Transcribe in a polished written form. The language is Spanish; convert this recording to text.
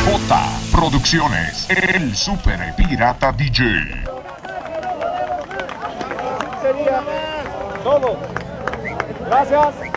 J Producciones, el Super Pirata DJ. Sería todo. Gracias.